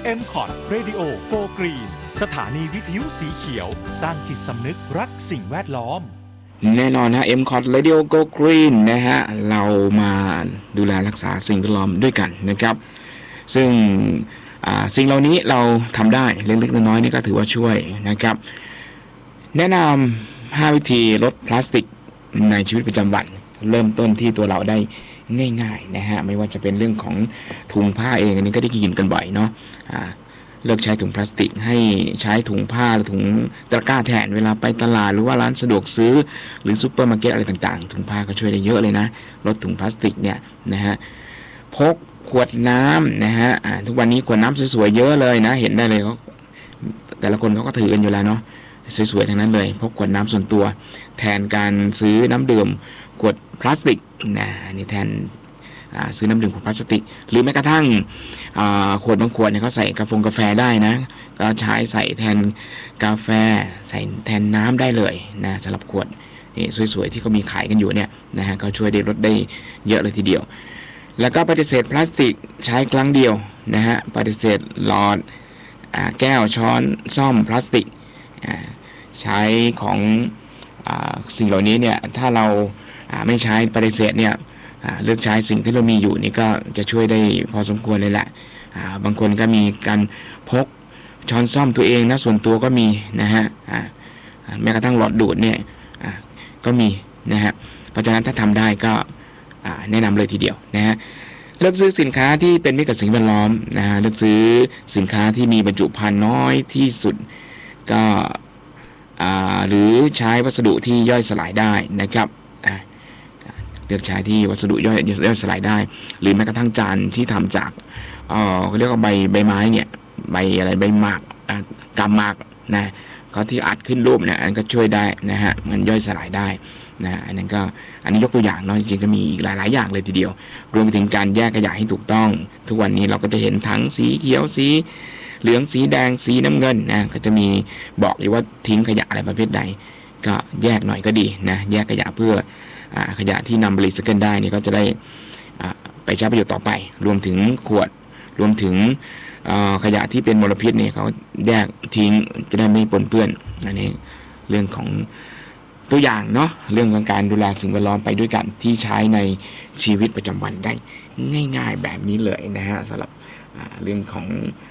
MCOT Radio Go Green สถานีวิทยุสีเขียวสร้างจิตสำนึกรักสิ่งแวดล้อมแน่นอนฮะ MCOT Radio Go Green นะฮะเรามาดูแลรักษาสิ่งแวดล้อมด้วยกันนะครับซึ่งสิ่งเหล่านี้เราทำได้เล็กๆน้อยๆนี่ก็ถือว่าช่วยนะครับแนะนำ5วิธีลดพลาสติกในชีวิตประจำวันเริ่มต้นที่ตัวเราได้ง่ายๆนะฮะไม่ว่าจะเป็นเรื่องของถุงผ้าเองอันนี้ก็ได้ยินกันบ่อยเนาะเลิกใช้ถุงพลาสติกให้ใช้ถุงผ้าหรือถุงตะกร้าแทนเวลาไปตลาดหรือว่าร้านสะดวกซื้อหรือซูเปอร์มาร์เก็ตอะไรต่างๆถุงผ้าก็ช่วยได้เยอะเลยนะลดถุงพลาสติกเนี่ยนะฮะพกขวดน้ำนะฮะทุกวันนี้ขวดน้ำสวยๆเยอะเลยนะเห็นได้เลยเขาแต่ละคนเขาก็ถือกันอยู่แล้วเนาะสวยๆทั้งนั้นเลยพกขวดน้ำส่วนตัวแทนการซื้อน้ำดื่มขวดพลาสติกนะนี่แทนซื้อน้ำดื่มขวดพลาสติกหรือแม้กระทั่งขวดบางขวดเนี่ยเขาใส่กาแฟได้นะก็ใช้ใส่แทนกาแฟใส่แทนน้ำได้เลยนะสำหรับขวดนี่สวยๆที่เขามีขายกันอยู่เนี่ยนะฮะก็ช่วยได้ลดได้เยอะเลยทีเดียวแล้วก็ปฏิเสธพลาสติกใช้ครั้งเดียวนะฮะปฏิเสธหลอดแก้วช้อนซ่อมพลาสติกใช้ของสิ่งเหล่านี้เนี่ยถ้าเราไม่ใช้ปฏิเสธเนี่ยเลือกใช้สิ่งที่เรามีอยู่นี่ก็จะช่วยได้พอสมควรเลยแหละบางคนก็มีการพกช้อนซ่อมตัวเองนะส่วนตัวก็มีนะฮะแม้กระทั่งหลอดดูดเนี่ยก็มีนะฮะเพราะฉะนั้นถ้าทำได้ก็แนะนำเลยทีเดียวนะฮะเลือกซื้อสินค้าที่เป็นมิตรกับสิ่งแวดล้อมนะฮะเลือกซื้อสินค้าที่มีบรรจุภัณฑ์น้อยที่สุดก็หรือใช้วัสดุที่ย่อยสลายได้นะครับเลือกใช้ที่วัสดุย่อยสลายได้หรือแม้กระทั่งจานที่ทำจากเขาเรียกว่าใบไม้เนี่ยใบหมากกำหมากนะก็ที่อัดขึ้นรูปเนี่ยอันก็ช่วยได้นะฮะมันย่อยสลายได้นะอันนี้ยกตัวอย่างเนาะจริงๆก็มีอีกหลายอย่างเลยทีเดียวรวมไปถึงการแยกขยะให้ถูกต้องทุกวันนี้เราก็จะเห็นถังสีเขียวสีเหลืองสีแดงสีน้ำเงินนะก็จะมีบอกเลยว่าทิ้งขยะอะไรประเภทใดก็แยกหน่อยก็ดีนะแยกขยะเพื่อขยะที่นำไปรีไซเคิลได้นี่ก็จะได้ไปใช้ประโยชน์ต่อไปรวมถึงขวดรวมถึงขยะที่เป็นมลพิษเนี่ยเขาแยกทิ้งจะได้ไม่ปนเปื้อนอันนี้เรื่องของตัวอย่างเนาะเรื่องของการดูแลสิ่งแวดล้อมไปด้วยกันที่ใช้ในชีวิตประจำวันได้ง่ายๆแบบนี้เลยนะฮะสำหรับเรื่องของ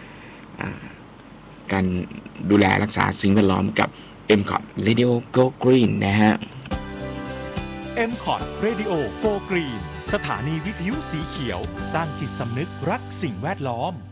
การดูแลรักษาสิ่งแวดล้อมกับ MCOT Radio Go Green นะฮะ MCOT Radio Go Green สถานีวิทยุสีเขียวสร้างจิตสำนึกรักสิ่งแวดล้อม